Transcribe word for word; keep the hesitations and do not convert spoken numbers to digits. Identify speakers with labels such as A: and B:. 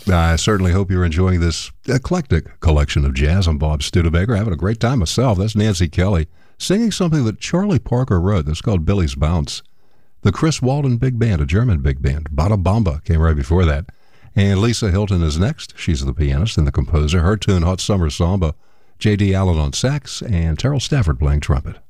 A: I certainly hope you're enjoying this eclectic collection of jazz. I'm Bob Studebaker, having a great time myself. That's Nancy Kelly singing something that Charlie Parker wrote that's called Billy's Bounce. The Chris Walden Big Band, a German big band. Bada Bamba came right before that. And Lisa Hilton is next. She's the pianist and the composer. Her tune, Hot Summer Samba. J D. Allen on sax and Terrell Stafford playing trumpet.